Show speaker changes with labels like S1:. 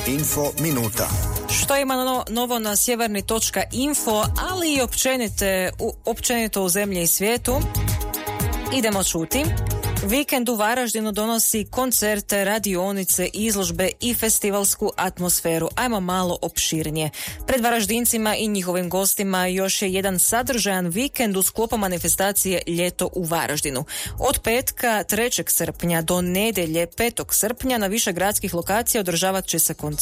S1: Info Minuta.
S2: Što ima novo na sjeverni.info, ali i općenito u zemlji i svijetu? Idemo čuti. Vikend u Varaždinu donosi koncerte, radionice, izložbe i festivalsku atmosferu. Ajmo malo opširnije. Pred Varaždincima i njihovim gostima još je jedan sadržajan vikend u sklopu manifestacije Ljeto u Varaždinu. Od petka 3. srpnja do nedjelje 5. srpnja na više gradskih lokacija održavat će se